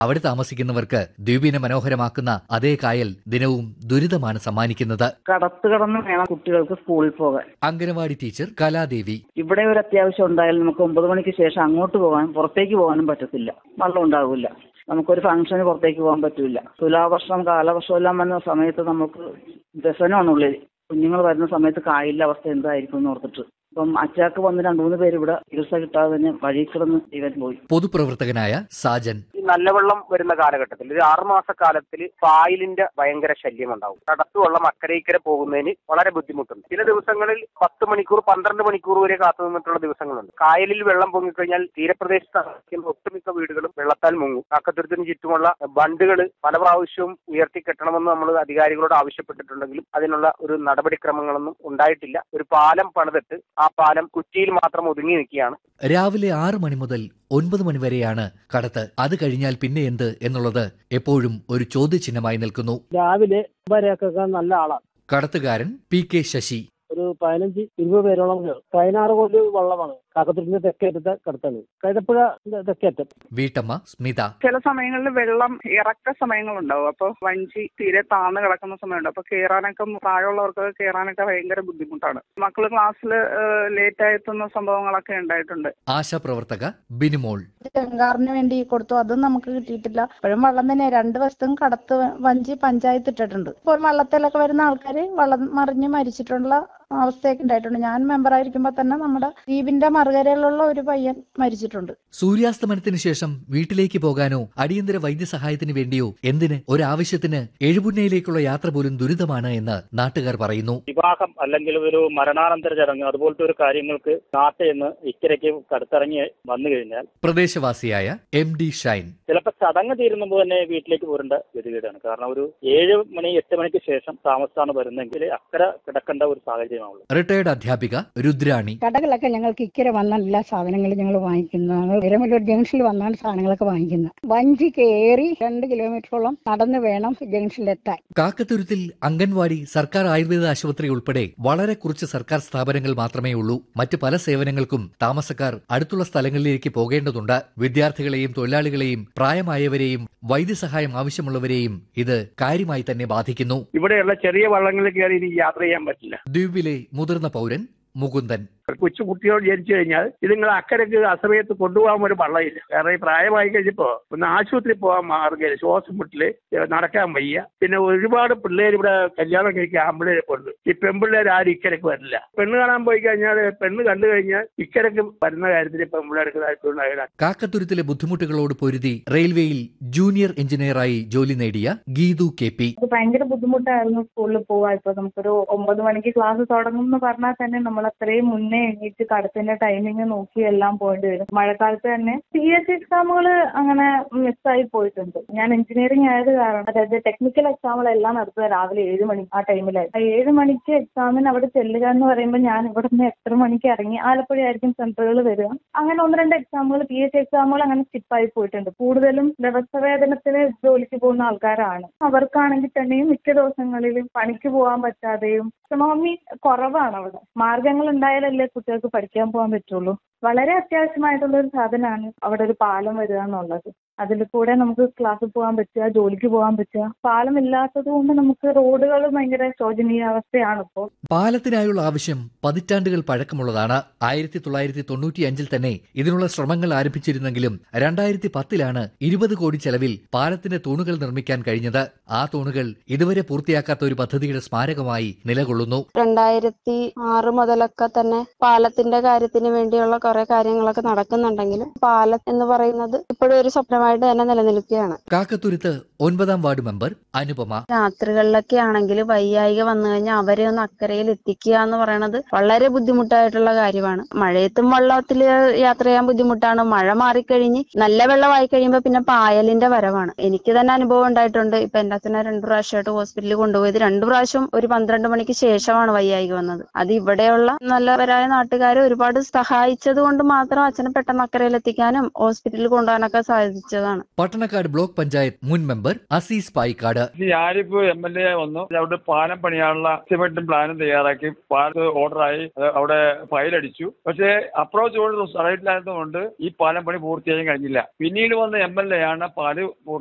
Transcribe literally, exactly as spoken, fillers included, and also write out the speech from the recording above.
അവിടെ താമസിക്കുന്നവർക്ക് ദ്വീപിനെ മനോഹരമാക്കുന്ന അതേ കായൽ ദിനവും ദുരിതമാണ് സമ്മാനിക്കുന്നത്. കടത്ത് കടന്ന് വേണം കുട്ടികൾക്ക് സ്കൂളിൽ പോകാൻ. അംഗനവാടി ടീച്ചർ കലാദേവി: ഇവിടെ ഒരു അത്യാവശ്യം ഉണ്ടായാലും നമുക്ക് ഒമ്പത് മണിക്ക് ശേഷം അങ്ങോട്ട് പോകാൻ പുറത്തേക്ക് പോകാനും പറ്റത്തില്ല. വെള്ളം ഉണ്ടാവില്ല. നമുക്കൊരു ഫംഗ്ഷന് പുറത്തേക്ക് പോകാൻ പറ്റില്ല. തുലാവർഷം കാലവർഷം എല്ലാം വന്ന സമയത്ത് നമുക്ക് വ്യസനമാണുള്ളത്. കുഞ്ഞുങ്ങൾ വരുന്ന സമയത്ത് കായലിലെ അവസ്ഥ എന്തായിരിക്കും എന്ന് ഓർത്തിട്ട് ഇപ്പം അച്ചാക്ക് വന്ന് രണ്ടു മൂന്ന് പേര് ഇവിടെ ചികിത്സ കിട്ടാതെ തന്നെ വഴി കിടന്ന് ജീവൻ പോയി. പൊതുപ്രവർത്തകനായ സാജൻ: നല്ല വെള്ളം വരുന്ന കാലഘട്ടത്തിൽ ഒരു ആറുമാസ കാലത്തിൽ പായലിന്റെ ഭയങ്കര ശല്യം ഉണ്ടാവും. തടസ്സ വെള്ളം അക്കരയിക്കര പോകുന്നതിന് വളരെ ബുദ്ധിമുട്ടുണ്ട്. ചില ദിവസങ്ങളിൽ പത്ത് മണിക്കൂർ പന്ത്രണ്ട് മണിക്കൂർ വരെ കാത്തു നിന്നിട്ടുള്ള ദിവസങ്ങളുണ്ട്. കായലിൽ വെള്ളം പൊങ്ങിക്കഴിഞ്ഞാൽ തീരപ്രദേശത്ത് താമസിക്കുന്ന ഒട്ടുമിക്ക വീടുകളും വെള്ളത്താൽ മുങ്ങും. കാക്കത്തുരുത്തിന് ചുറ്റുമുള്ള ബണ്ടുകൾ പല പ്രാവശ്യവും ഉയർത്തിക്കെട്ടണമെന്ന് നമ്മൾ അധികാരികളോട് ആവശ്യപ്പെട്ടിട്ടുണ്ടെങ്കിലും അതിനുള്ള ഒരു നടപടിക്രമങ്ങളൊന്നും ഉണ്ടായിട്ടില്ല. ഒരു പാലം പണിതിട്ട് ആ പാലം കുറ്റിയിൽ മാത്രം ഒതുങ്ങി നിൽക്കുകയാണ്. രാവിലെ ആറ് മണി മുതൽ ഒൻപത് മണി വരെയാണ് കടത്ത്. അത് കഴിഞ്ഞാൽ പിന്നെ എന്ത് എന്നുള്ളത് എപ്പോഴും ഒരു ചോദ്യചിഹ്നമായി നിൽക്കുന്നു. രാവിലെ വരെയൊക്കെ നല്ല ആളാണ് കടത്തുകാരൻ പി കെ ശശി. ഒരു പതിനഞ്ച് ഇരുപത് പേരോളം പതിനാറ് കൊല്ലം വെള്ളമാണ്. കാക്കത്തുരുത്തിന്റെ തെക്കേറ്റത്തെ കടത്താണ് കൈതപ്പുഴ തെക്കേറ്റം. വീട്ടമ്മ സ്മിത: ചില സമയങ്ങളിൽ വെള്ളം ഇറക്ക സമയങ്ങളുണ്ടാവും. അപ്പൊ വഞ്ചി തീരെ താന്ന് കിടക്കുന്ന സമയമുണ്ട്. അപ്പൊ കയറാനൊക്കെ താഴെയുള്ളവർക്ക് കയറാനൊക്കെ ഭയങ്കര ബുദ്ധിമുട്ടാണ്. മക്കള് ക്ലാസ്സിൽ ലേറ്റ് ആയെത്തുന്ന സംഭവങ്ങളൊക്കെ ഉണ്ടായിട്ടുണ്ട്. ആശാപ്രവർത്തക ബിനിമോൾ: ഗംഗാറിന് വേണ്ടി കൊടുത്തു, അതും നമുക്ക് കിട്ടിയിട്ടില്ല. ഇപ്പോഴും വെള്ളം തന്നെ. രണ്ട് വശത്തും കടത്ത് വഞ്ചി പഞ്ചായത്ത് ഇട്ടിട്ടുണ്ട്. ഇപ്പോൾ വെള്ളത്തിലൊക്കെ വരുന്ന ആൾക്കാര് വെള്ളം മറിഞ്ഞ് മരിച്ചിട്ടുള്ള അവസ്ഥയൊക്കെ ഉണ്ടായിട്ടുണ്ട്. ഞാൻ മെമ്പറായിരിക്കുമ്പോ തന്നെ നമ്മുടെ ദ്വീപിന്റെ മറുകരയിലുള്ള ഒരു പയ്യൻ മരിച്ചിട്ടുണ്ട്. സൂര്യാസ്തമനത്തിന് ശേഷം വീട്ടിലേക്ക് പോകാനോ അടിയന്തര വൈദ്യസഹായത്തിന് വേണ്ടിയോ എന്തിന് ഒരാവശ്യത്തിന് എഴുപുന്നയിലേക്കുള്ള യാത്ര പോലും ദുരിതമാണ് എന്ന് നാട്ടുകാർ പറയുന്നു. വിവാഹം അല്ലെങ്കിൽ ഒരു മരണാനന്തര ചടങ്ങ് അതുപോലത്തെ ഒരു കാര്യങ്ങൾക്ക് നാട്ടിൽ നിന്ന് ഇക്കരയ്ക്ക് കടത്തിറങ്ങി വന്നു കഴിഞ്ഞാൽ പ്രദേശവാസിയായ എം ഡി ഷൈൻ: ചിലപ്പോൾ ചടങ്ങ് തീരുമ്പോൾ തന്നെ വീട്ടിലേക്ക് പോരേണ്ട ഗതികേടാണ്. കാരണം ഒരു ഏഴ് മണി എട്ട് മണിക്ക് ശേഷം താമസമാണ് വരുന്നെങ്കിൽ അക്കരെ കിടക്കേണ്ട ഒരു സാഹചര്യം. റിട്ടയർഡ് അധ്യാപിക രുദ്രാണി: കടകളൊക്കെ ഞങ്ങൾക്ക് ഇക്കരെ വന്നാൽ എല്ലാ സാധനങ്ങളും ഞങ്ങൾ വാങ്ങിക്കുന്നു. ഇരമല്ലൂർ ജംഗ്ഷനിൽ വന്നാണ് സാധനങ്ങളൊക്കെ വാങ്ങിക്കുന്നത്. വഞ്ചി കയറി രണ്ട് കിലോമീറ്ററോളം നടന്നു വേണം ജംഗ്ഷനിലെത്താൻ. കാക്കത്തുരുത്തിൽ അംഗൻവാടി, സർക്കാർ ആയുർവേദ ആശുപത്രി ഉൾപ്പെടെ വളരെ കുറച്ച് സർക്കാർ സ്ഥാപനങ്ങൾ മാത്രമേ ഉള്ളൂ. മറ്റ് പല സേവനങ്ങൾക്കും താമസക്കാർ അടുത്തുള്ള സ്ഥലങ്ങളിലേക്ക് പോകേണ്ടതുണ്ട്. വിദ്യാർത്ഥികളെയും തൊഴിലാളികളെയും പ്രായമായവരെയും വൈദ്യസഹായം ആവശ്യമുള്ളവരെയും ഇത് കാര്യമായി തന്നെ ബാധിക്കുന്നു. ഇവിടെയുള്ള ചെറിയ വള്ളങ്ങളിൽ കയറി ഇനി യാത്ര ചെയ്യാൻ പറ്റില്ല. ദ്വീപിലെ മുതിർന്ന പൗരൻ മുകുന്ദൻ: കൊച്ചു കുട്ടിയോട് ജനിച്ചു കഴിഞ്ഞാൽ ഇത് നിങ്ങൾ അക്കരക്ക് അസമയത്ത് കൊണ്ടുപോകാൻ ഒരു വള്ളമില്ല. കാരണം ഈ പ്രായമായി കഴിഞ്ഞപ്പോ ഒന്ന് ആശുപത്രി പോകാൻ മാർഗ്ഗമില്ല. ശ്വാസം മുട്ടില്, നടക്കാൻ വയ്യ. പിന്നെ ഒരുപാട് പിള്ളേർ ഇവിടെ കല്യാണം കഴിക്കാൻ ആമ്പിള്ളേരെ കൊണ്ട് ഈ പെൺപിള്ളേർ ആരും ഇക്കരക്ക് വരില്ല. പെണ്ണ് കാണാൻ പോയി കഴിഞ്ഞാൽ പെണ്ണ് കണ്ടു കഴിഞ്ഞാൽ ഇക്കരക്ക് വരുന്ന കാര്യത്തിൽ പെൺപിള്ളേർക്ക് താല്പര്യം. കാക്കത്തുരുത്തിലെ ബുദ്ധിമുട്ടുകളോട് പൊരുതി റെയിൽവേയിൽ ജൂനിയർ എഞ്ചിനീയറായി ജോലി നേടിയ ഗീതു കെ പി: ഭയങ്കര ബുദ്ധിമുട്ടായിരുന്നു സ്കൂളിൽ പോവാ. ഇപ്പൊ നമുക്കൊരു ഒമ്പത് മണിക്ക് ക്ലാസ് തുടങ്ങും എന്ന് പറഞ്ഞാൽ തന്നെ നമ്മൾ അത്രയും മുന്നേ എണീറ്റ് കടത്തിന്റെ ടൈമിങ് നോക്കി എല്ലാം പോയിട്ട് വരും. മഴക്കാലത്ത് തന്നെ പി എസ് സി എക്സാമുകൾ അങ്ങനെ മിസ്സായി പോയിട്ടുണ്ട്. ഞാൻ എഞ്ചിനീയറിംഗ് ആയത് കാരണം അതായത് ടെക്നിക്കൽ എക്സാമുകളെല്ലാം നടത്തുക രാവിലെ ഏഴ് മണി ആ ടൈമിലായിരുന്നു. ആ ഏഴ് മണിക്ക് എക്സാമിന് അവിടെ ചെല്ലുക എന്ന് പറയുമ്പോൾ ഞാൻ ഇവിടെ നിന്ന് എത്ര മണിക്ക് ഇറങ്ങി ആലപ്പുഴ ആയിരിക്കും സെന്ററുകൾ വരിക. അങ്ങനെ ഒന്ന് രണ്ട് എക്സാമുകൾ പി എസ് സി എക്സാമുകൾ അങ്ങനെ സ്കിപ്പായി പോയിട്ടുണ്ട്. കൂടുതലും വ്യവസ്ഥവേതനത്തിന് ജോലിക്ക് പോകുന്ന ആൾക്കാരാണ്. അവർക്കാണെങ്കിൽ തന്നെയും മിക്ക ദിവസങ്ങളിലും പണിക്ക് പോകാൻ പറ്റാതെയും എക്കണോമി കുറവാണ്. അവിടെ മാർഗങ്ങൾ ഉണ്ടായാലല്ലേ കുട്ടികൾക്ക് പഠിക്കാൻ പോകാൻ പറ്റുള്ളൂ. വളരെ അത്യാവശ്യമായിട്ടുള്ള ഒരു സാധനമാണ് അവിടെ ഒരു പാലം വരിക എന്നുള്ളത്. അതിൽ കൂടെ നമുക്ക് ക്ലാസ്സിൽ പോകാൻ പറ്റുക, ജോലിക്ക് പോകാൻ പറ്റുക. പാലം ഇല്ലാത്തത് കൊണ്ട് നമുക്ക് റോഡുകൾ ഭയങ്കര ശോചനീയ അവസ്ഥയാണ് ഇപ്പോൾ. പാലത്തിനായുള്ള ആവശ്യം പതിറ്റാണ്ടുകൾ പഴക്കമുള്ളതാണ്. ആയിരത്തി തൊള്ളായിരത്തി തൊണ്ണൂറ്റി അഞ്ചിൽ തന്നെ ഇതിനുള്ള ശ്രമങ്ങൾ ആരംഭിച്ചിരുന്നെങ്കിലും രണ്ടായിരത്തി പത്തിലാണ് ഇരുപത് കോടി ചെലവിൽ പാലത്തിന്റെ തൂണുകൾ നിർമ്മിക്കാൻ കഴിഞ്ഞത്. ആ തൂണുകൾ ഇതുവരെ പൂർത്തിയാക്കാത്ത ഒരു പദ്ധതിയുടെ സ്മാരകമായി നിലകൊള്ളുന്നു. രണ്ടായിരത്തി ആറ് മുതലൊക്കെ തന്നെ പാലത്തിന്റെ കാര്യത്തിന് വേണ്ടിയുള്ള കുറെ കാര്യങ്ങളൊക്കെ നടക്കുന്നുണ്ടെങ്കിലും പാലം എന്ന് പറയുന്നത് ഇപ്പോഴും ഒരു സ്വപ്നമായിട്ട് തന്നെ നിലനിൽക്കുകയാണ്. കാക്കത്തുരുത്ത് ഒൻപതാം വാർഡ് മെമ്പർ അനുപമ: രാത്രികളിലൊക്കെ ആണെങ്കിൽ വയ്യായിക വന്നു കഴിഞ്ഞാൽ അവരെ ഒന്ന് അക്കരയിൽ എത്തിക്കുക എന്ന് പറയുന്നത് വളരെ ബുദ്ധിമുട്ടായിട്ടുള്ള കാര്യമാണ്. മഴയത്തും വെള്ളത്തിൽ യാത്ര ചെയ്യാൻ ബുദ്ധിമുട്ടാണ്. മഴ മാറിക്കഴിഞ്ഞ് നല്ല വെള്ളമായി കഴിയുമ്പോൾ പിന്നെ പായലിന്റെ വരവാണ്. എനിക്ക് തന്നെ അനുഭവം ഉണ്ടായിട്ടുണ്ട്. ഇപ്പൊ എന്റെ അച്ഛനെ രണ്ടു പ്രാവശ്യമായിട്ട് ഹോസ്പിറ്റലിൽ കൊണ്ടുപോയത് രണ്ടു പ്രാവശ്യം ഒരു പന്ത്രണ്ട് മണിക്ക് ശേഷമാണ് വയ്യായിക വന്നത്. അത് ഇവിടെയുള്ള നല്ലവരായ നാട്ടുകാർ ഒരുപാട് സഹായിച്ചത് കൊണ്ട് മാത്രം അച്ഛനെ പെട്ടെന്ന് അക്കരയിൽ എത്തിക്കാനും ഹോസ്പിറ്റലിൽ കൊണ്ടുപോകാനൊക്കെ സാധിച്ചതാണ്. പട്ടണക്കാട് ബ്ലോക്ക് പഞ്ചായത്ത് മുൻ മെമ്പർ അസീസ് പായിക്കാട്. ഞാനിപ്പോ എം എൽ എ വന്നു, അവിടെ പാലം പണിയാനുള്ള എസ്റ്റിമേറ്റും പ്ലാനും തയ്യാറാക്കി പാലത്ത് ഓർഡറായി അവിടെ ഫയലടിച്ചു. പക്ഷേ അപ്രോച്ച് ഓർഡർ സൈറ്റിലായതുകൊണ്ട് ഈ പാലം പണി പൂർത്തിയായും കഴിഞ്ഞില്ല. പിന്നീട് വന്ന എം എൽ എ ആണ് പാല്